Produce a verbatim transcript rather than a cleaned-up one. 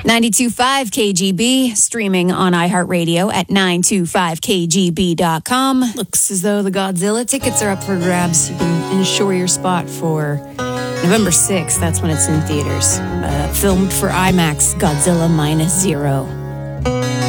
ninety-two point five K G B, streaming on iHeartRadio at nine two five K G B dot com. Looks as though the Godzilla tickets are up for grabs. You can ensure your spot for November sixth. That's when it's in theaters. Uh, filmed for IMAX, Godzilla Minus Zero.